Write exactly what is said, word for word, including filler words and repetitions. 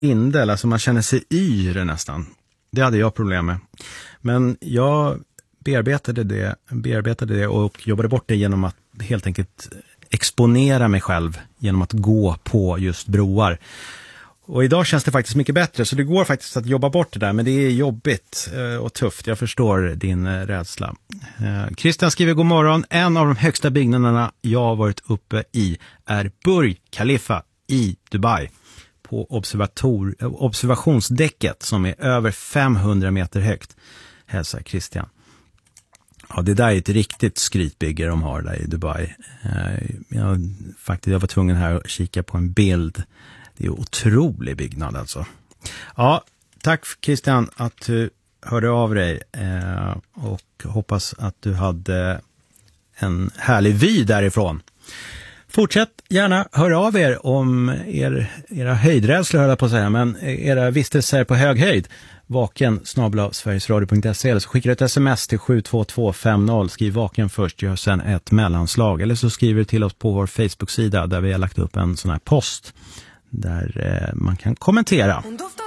indel, alltså man känner sig yr nästan. Det hade jag problem med. Men jag bearbetade det, bearbetade det och jobbade bort det genom att helt enkelt exponera mig själv genom att gå på just broar. Och idag känns det faktiskt mycket bättre, så det går faktiskt att jobba bort det där, men det är jobbigt och tufft. Jag förstår din rädsla. Christian skriver god morgon. En av de högsta byggnaderna jag har varit uppe i är Burj Khalifa i Dubai. På observator, observationsdäcket som är över femhundra meter högt. Hälsar Christian. Ja, det där är ett riktigt skrytbygge de har där i Dubai. Jag, faktiskt, jag var tvungen här att kika på en bild. Det är en otrolig byggnad alltså. Ja, tack Christian att du hörde av dig. Och hoppas att du hade en härlig vy därifrån. Fortsätt gärna höra av er om er, era höjdrädslor, höll jag på att säga, men era vistelser på hög höjd. Vaken snabel-a sverigesradio punkt se eller så skickar du ett sms till sju två två fem noll. Skriv vaken först, gör sen ett mellanslag. Eller så skriver du till oss på vår Facebook-sida där vi har lagt upp en sån här post där eh, man kan kommentera.